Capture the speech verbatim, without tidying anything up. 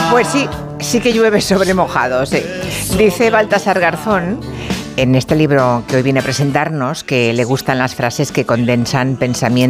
Pues sí, sí que llueve sobre mojado, sí. Dice Baltasar Garzón, en este libro que hoy viene a presentarnos, que le gustan las frases que condensan pensamientos